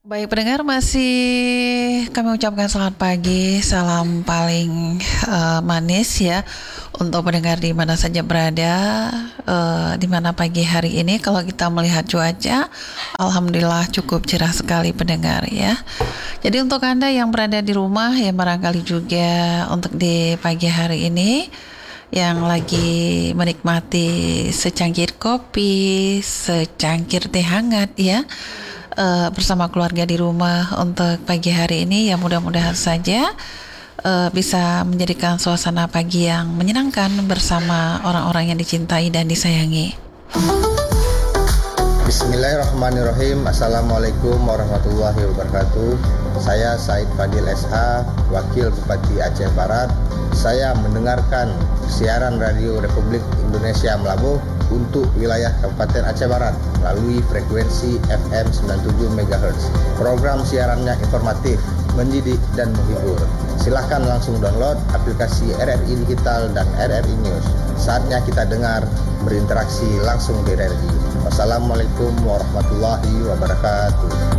Baik pendengar, masih kami ucapkan selamat pagi, salam paling manis ya untuk pendengar di mana saja berada, di mana pagi hari ini. Kalau kita melihat cuaca, alhamdulillah cukup cerah sekali pendengar ya. Jadi untuk Anda yang berada di rumah ya, barangkali juga untuk di pagi hari ini yang lagi menikmati secangkir kopi, secangkir teh hangat ya, bersama keluarga di rumah untuk pagi hari ini, ya mudah-mudahan saja bisa menjadikan suasana pagi yang menyenangkan bersama orang-orang yang dicintai dan disayangi. Bismillahirrahmanirrahim. Assalamualaikum warahmatullahi wabarakatuh. Saya Said Fadil SH, Wakil Bupati Aceh Barat. Saya mendengarkan siaran Radio Republik Indonesia Melabuh untuk wilayah Kabupaten Aceh Barat melalui frekuensi FM 97 MHz. Program siarannya informatif, mendidik, dan menghibur. Silahkan langsung download aplikasi RRI Digital dan RRI News. Saatnya kita dengar, berinteraksi langsung di RRI. Wassalamualaikum warahmatullahi wabarakatuh.